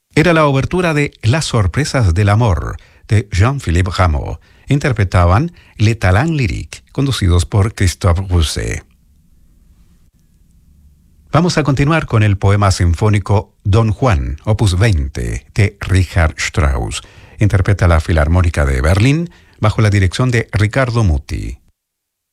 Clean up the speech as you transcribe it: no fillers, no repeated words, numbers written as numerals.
Era la obertura de Las sorpresas del amor, de Jean-Philippe Rameau. Interpretaban Les Talents Lyriques, conducidos por Christophe Rousset. Vamos a continuar con el poema sinfónico Don Juan, opus 20, de Richard Strauss. Interpreta la Filarmónica de Berlín bajo la dirección de Ricardo Muti.